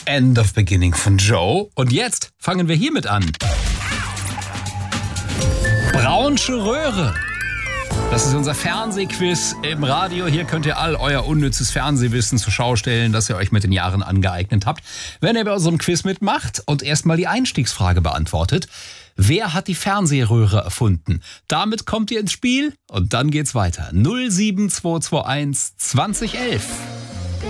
End of Beginning von Joe. Und jetzt fangen wir hiermit an. Braunsche Röhre. Das ist unser Fernsehquiz im Radio. Hier könnt ihr all euer unnützes Fernsehwissen zur Schau stellen, das ihr euch mit den Jahren angeeignet habt. Wenn ihr bei unserem Quiz mitmacht und erstmal die Einstiegsfrage beantwortet: Wer hat die Fernsehröhre erfunden? Damit kommt ihr ins Spiel und dann geht's weiter. 07221 2011.